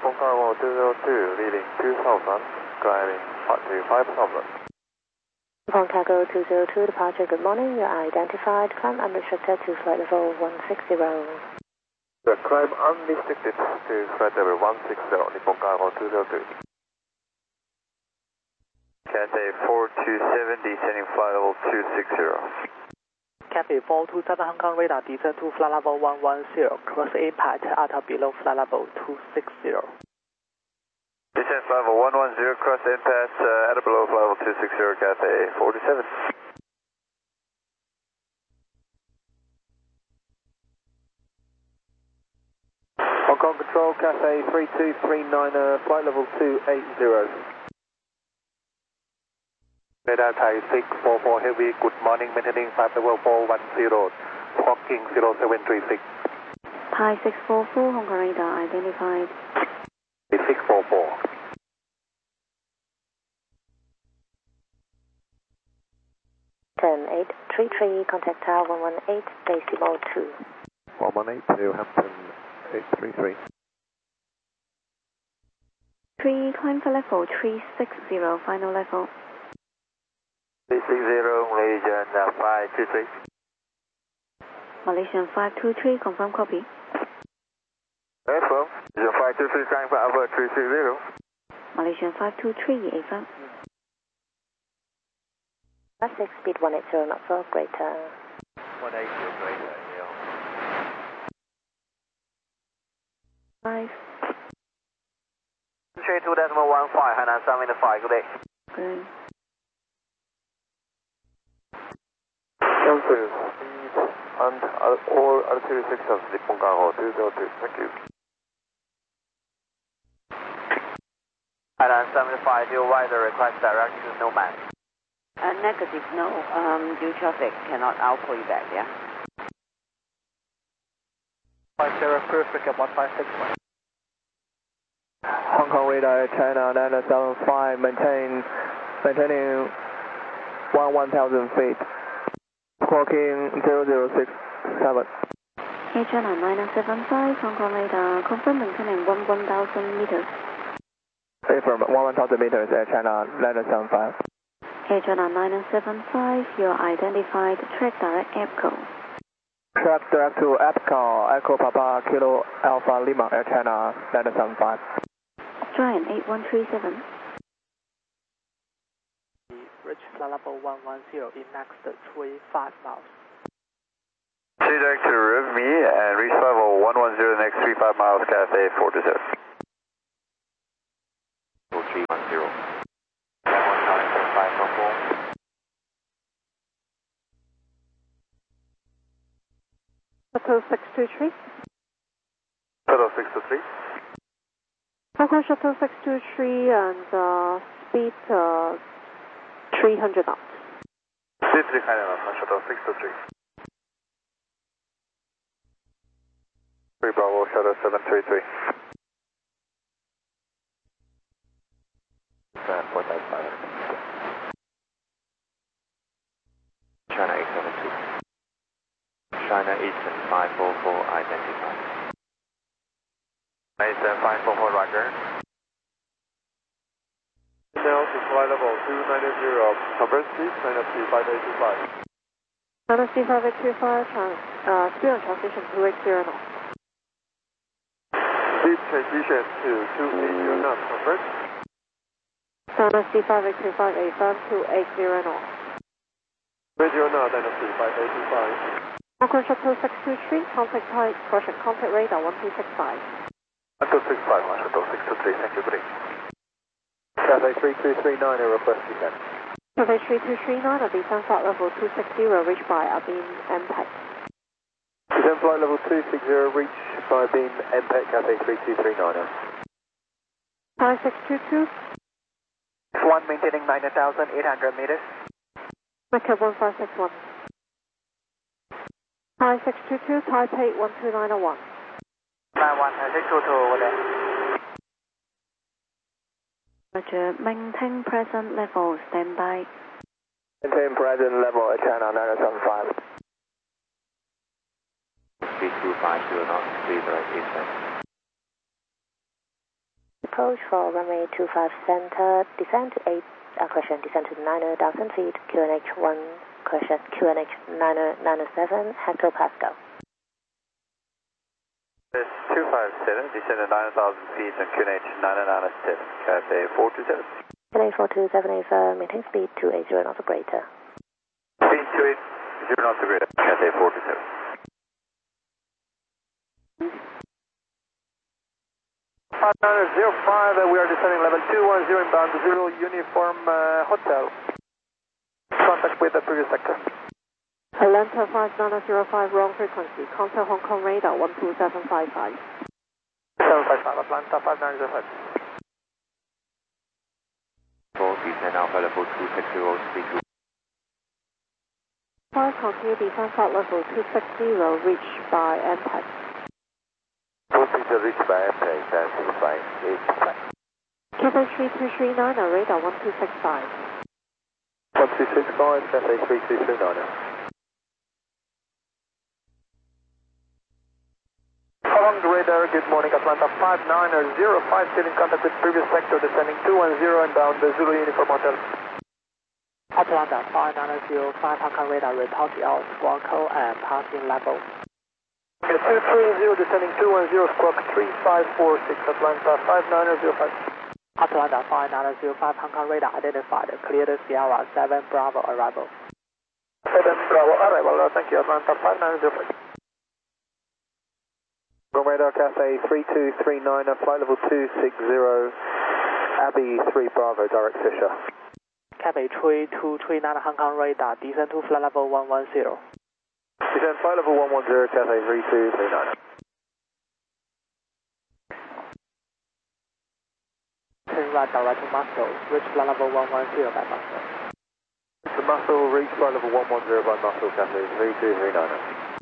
Nippon Cargo 202, leading 2000, climbing to 5000. Nippon Cargo 202, departure, good morning. You are identified. Climb unrestricted to flight level 160. The climb unrestricted to flight level 160, Nippon Cargo 202. Cathay 427, descending flight level 260. Cathay 427 Hong Kong radar descend to flight level 110, cross impact at or below flight level 260. Descend flight level 110, cross impact at or below flight level 260, Cathay 427. Hong Kong Control, Cathay 3239, flight level 280. Radar Thai 644 Heavy, good morning, maintaining flight level 410, Hawking 0736. Thai 644, Hong Kong radar identified. 644. Turn 833, contact tower 118, decimal 2. 118 to Hampton 833. 3, climb for level 360, final level. 360, Malaysian 523. Malaysian 523, confirm copy. Affirm. Malaysian 523, climb for Alpha 360. Malaysian 523, affirm. 6, speed 180, not for greater. 180, greater, yeah. 5. 32.15, Hainan 3-5, good day. Good. Cancel speed and all altitude sections, Nippon Cargo 202, thank you. Hainan 75, your rider request direct to Nomad. Negative, no. Due traffic cannot output you back, yeah? 50 perfect at 1561. Hong Kong radar, China 975, maintaining 1000 feet. Clocking 0067. Hey, China 975, Hong Kong radar, confirm maintaining 1000 meters. Affirm, 1000 meters at China 975. Hey, China 975, you're identified. Track direct EPCO. Track direct to EPCO, Echo Papa Kilo Alpha Lima at China 975. Giant 8137. Reach flight level 110 in next 35 miles. Stay direct to me and reach level 110 next 35 miles, Cathay 427. 310. 544. Shuttle 623. Shuttle 623. Hong Kong Shuttle 623 and speed 300 knots. Speed 300 knots on Shuttle 623. 3 Bravo, Shuttle 733. China 872. China Eastern 544 identified. Eastern 544 Roger. Now to flight level 290, converse please, China C5825. China C5825, speed on transition 280 knots. Speed transition to 280 knots, converse. China C5825, affirm 280 knots. Radio now, China C5825. Hong Kong Shuttle 623, contact type, correction, contact radar 1265. 1265 on Shuttle 623, thank you, good day. Cathay 3239, request descent. Cathay 3239, at descent flight level 260, reached by beam impact. Descent flight level 260, reached by beam impact, Cathay 3239. Thai 622. 1 maintaining 9,800 meters. Mecca 1561. Thai 622, Taipei 12901. 622, over there. Roger, maintain present level, standby. Maintain present level at China 975. Speed 250 knots, speed right eastern. approach for runway 25 center, descend to 9er 1,000 feet, QNH 907 hectopascal. 257, descend to 9,000 feet and QNH 997, Cathay 427. Cathay 427 is maintain speed 280 knots or greater. Speed 280 knots or greater, Cathay 427. 5905, we are descending level 210 inbound 0 uniform hotel. Contact with the previous sector. Atlanta 5905, wrong frequency. Contact Hong Kong radar 12755. 755, Atlanta 5905. 4 descend Alpha level 260, speed 2. 5 continue descend flight level 260, reached by MPEG. 260 reached by MPEG, that's by 8. Cathay 3239, radar 1265. 1265, Cathay 3239. Radar, good morning, Atlanta 5905, still in contact with previous sector, descending 210 inbound, the Zulu Uniform Hotel. Atlanta 5905, Hong Kong radar, report out squawk code and passing level. 230, descending 210, squawk 3546, Atlanta 5905. Atlanta 5905, Hong Kong radar identified, cleared Sierra 7 Bravo arrival. 7 Bravo arrival, thank you, Atlanta 5905. Radar Cathay 3239, flight level 260, Abbey 3 Bravo, direct Fisher. Cathay 3239, Hong Kong radar, descend to flight level 110. Descend flight level 110, Cathay 3239. Turn right direct to Muscle, reach flight level 110 by Muscle. The Muscle, reach flight level 110 by Muscle, Cathay 3239.